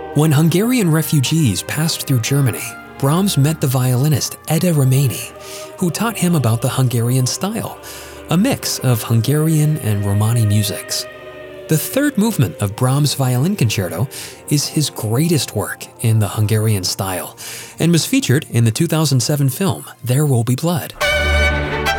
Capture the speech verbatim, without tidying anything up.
When Hungarian refugees passed through Germany, Brahms met the violinist Ede Reményi, who taught him about the Hungarian style, a mix of Hungarian and Romani musics. The third movement of Brahms' Violin Concerto is his greatest work in the Hungarian style and was featured in the two thousand seven film There Will Be Blood.